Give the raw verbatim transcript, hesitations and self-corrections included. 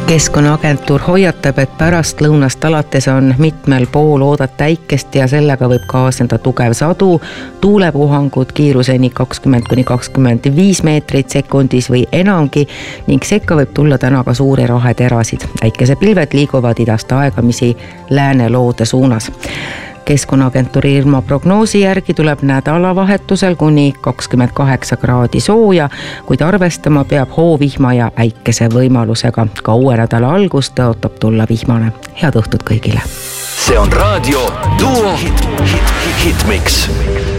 Keskkonnaagentuur hoiatab, et pärast lõunast alates on mitmel pool oodata äikest ja sellega võib kaasneda tugev sadu, tuulepuhangud kiiruseni kakskümmend kuni kakskümmend viis meetrit sekundis või enamgi ning sekka võib tulla täna ka suuri raheterasid. Äikesepilved liiguvad idast aegamisi lääne loode suunas. Keskkonnaagentuuri ilma prognoosi järgi tuleb nädalavahetusel kuni kakskümmend kaheksa kraadi sooja, kuid arvestama peab hoovihma ja äikese võimalusega. Ka uue nädala algust tõotab tulla vihmane. Head õhtut kõigile! See on raadio Duo Hit, hit, hit, Hitmix.